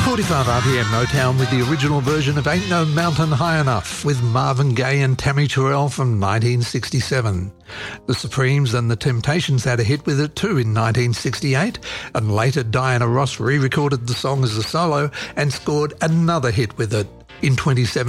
45 RPM Motown with the original version of Ain't No Mountain High Enough with Marvin Gaye and Tammy Terrell from 1967. The Supremes and the Temptations had a hit with it too in 1968, and later Diana Ross re-recorded the song as a solo and scored another hit with it in 2017.